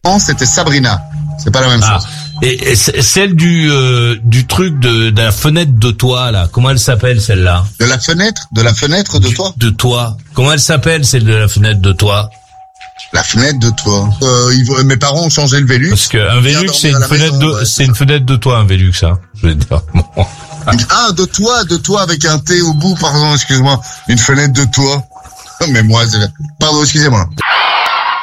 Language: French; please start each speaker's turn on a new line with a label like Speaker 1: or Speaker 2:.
Speaker 1: c'était Sabrina. C'est pas la même chose.
Speaker 2: Et celle du truc de la fenêtre de toit là, comment elle s'appelle celle-là?
Speaker 1: De la fenêtre de toit.
Speaker 2: De toit. Comment elle s'appelle celle de la fenêtre de toit?
Speaker 1: La fenêtre de toit. Mes parents ont changé le Velux.
Speaker 2: Parce que un Velux c'est une fenêtre une fenêtre de toit, un Velux, hein. Je veux dire. Bon.
Speaker 1: Ah, de toit avec un T au bout, pardon, excuse-moi. Une fenêtre de toit. Mais moi, pardon, excusez-moi.